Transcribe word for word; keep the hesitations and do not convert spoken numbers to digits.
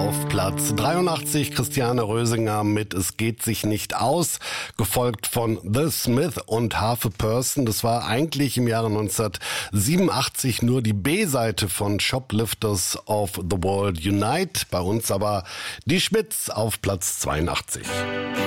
auf Platz dreiundachtzig. Christiane Rösinger mit Es geht sich nicht aus, gefolgt von The Smith und Half a Person. Das war eigentlich im Jahre neunzehnhundertsiebenundachtzig nur die B-Seite von Shoplifters of the World Unite. Bei uns aber die Schmitz auf Platz zweiundachtzig.